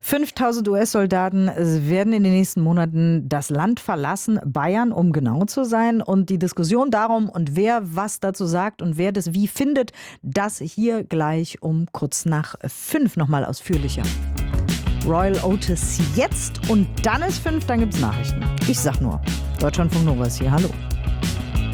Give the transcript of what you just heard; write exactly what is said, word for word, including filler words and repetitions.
fünftausend U S-Soldaten werden in den nächsten Monaten das Land verlassen, Bayern, um genau zu sein. Und die Diskussion darum und wer was dazu sagt und wer das wie findet, das hier gleich um kurz nach fünf nochmal ausführlicher. Royal Otis jetzt und dann ist fünf, dann gibt's Nachrichten. Ich sag nur, Deutschlandfunk Nova ist hier, hallo.